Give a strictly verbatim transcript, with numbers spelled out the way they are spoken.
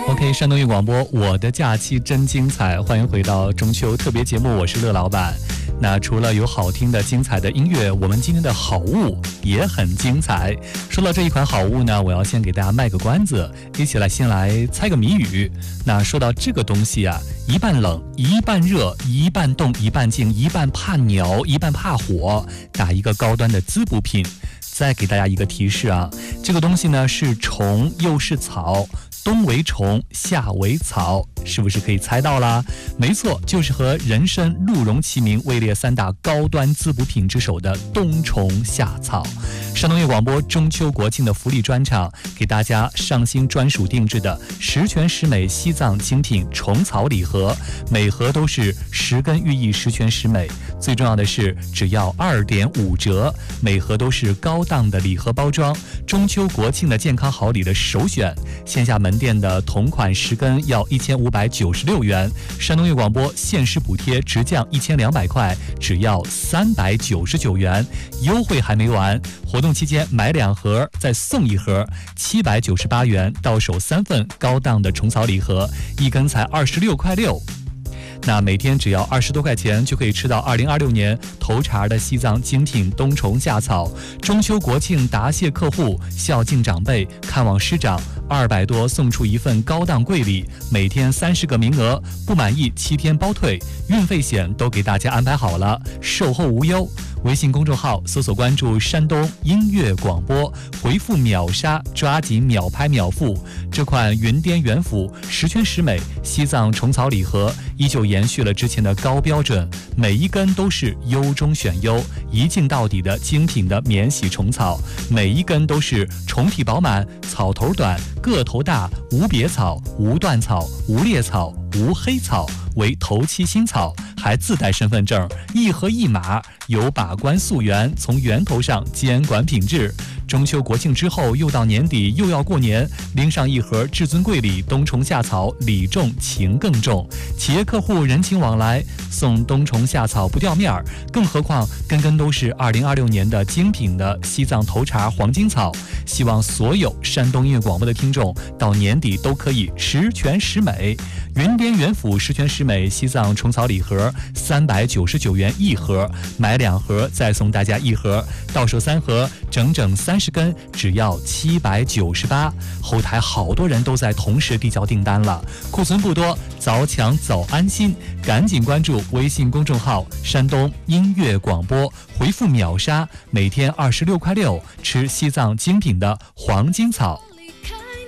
OK， 山东音乐广播，我的假期真精彩，欢迎回到中秋特别节目，我是乐老板。那除了有好听的精彩的音乐，我们今天的好物也很精彩。说到这一款好物呢，我要先给大家卖个关子，一起来先来猜个谜语。那说到这个东西啊，一半冷一半热，一半冻一半静，一半怕鸟一半怕火，打一个高端的滋补品。再给大家一个提示啊，这个东西呢是虫又是草，冬为虫，夏为草，是不是可以猜到啦？没错，就是和人参、鹿茸齐名，位列三大高端滋补品之首的冬虫夏草。山东音乐广播中秋国庆的福利专场，给大家上新专属定制的十全十美西藏精品虫草礼盒，每盒都是十根寓意十全十美。最重要的是，只要二点五折，每盒都是高档的礼盒包装，中秋国庆的健康好礼的首选。线下门店的同款十根要一千五百九十六元，山东音乐广播限时补贴直降一千两百块，只要三百九十九元，优惠还没完。活动期间买两盒再送一盒，七百九十八元到手三份高档的虫草礼盒，一根才二十六块六。那每天只要二十多块钱就可以吃到二零二六年头茬的西藏精品冬虫夏草。中秋国庆答谢客户，孝敬长辈，看望师长，二百多送出一份高档贵礼，每天三十个名额，不满意七天包退，运费险都给大家安排好了，售后无忧。微信公众号搜索关注山东音乐广播，回复秒杀，抓紧秒拍秒付。这款云滇元府十全十美西藏虫草礼盒依旧延续了之前的高标准，每一根都是优中选优，一镜到底的精品的免洗虫草，每一根都是虫体饱满，草头短，个头大，无别草，无断草，无裂草，无黑草，为头七新草，还自带身份证，一盒一码，有把关溯源，从源头上监管品质。中秋国庆之后又到年底，又要过年，拎上一盒至尊贵礼冬虫夏草，礼重情更重。企业客户人情往来，送冬虫夏草不掉面儿，更何况根根都是二零二六年的精品的西藏头茬黄金草。希望所有山东音乐广播的听众到年底都可以十全十美。云滇元府十全十美西藏虫草礼盒三百九十九元一盒，买两盒再送大家一盒，到手三盒，整整三十根，只要七百九十八。后台好多人都在同时递交订单了，库存不多，早抢早安心，赶紧关注微信公众号山东音乐广播，回复秒杀，每天二十六块六，吃西藏精品的黄金草。